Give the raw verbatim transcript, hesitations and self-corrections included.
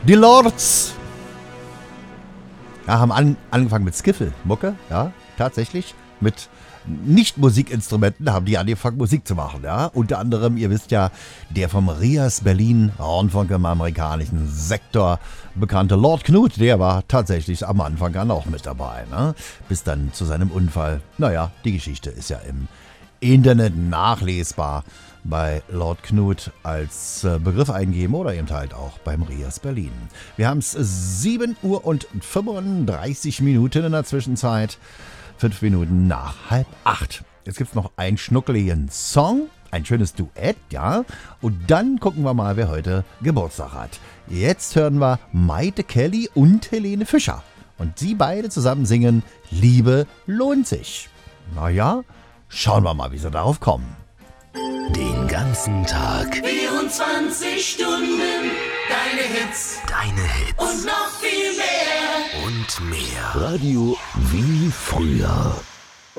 Die Lords. Ja, haben an, angefangen mit Skiffle-Mucke, ja, tatsächlich. Mit Nicht-Musikinstrumenten haben die angefangen, Musik zu machen, ja. Unter anderem, ihr wisst ja, der vom Rias Berlin Rundfunk im amerikanischen Sektor bekannte Lord Knut, der war tatsächlich am Anfang an auch mit dabei, ne? Bis dann zu seinem Unfall. Naja, die Geschichte ist ja im Internet nachlesbar. Bei Lord Knut als Begriff eingeben oder eben halt auch beim Rias Berlin. Wir haben es sieben Uhr und fünfunddreißig Minuten in der Zwischenzeit. Fünf Minuten nach halb acht. Jetzt gibt es noch einen schnuckeligen Song, ein schönes Duett, ja. Und dann gucken wir mal, wer heute Geburtstag hat. Jetzt hören wir Maite Kelly und Helene Fischer. Und sie beide zusammen singen Liebe lohnt sich. Naja, schauen wir mal, wie sie darauf kommen. Den ganzen Tag. vierundzwanzig Stunden. Deine Hits. Deine Hits. Und noch viel mehr. Und mehr. Radio wie früher.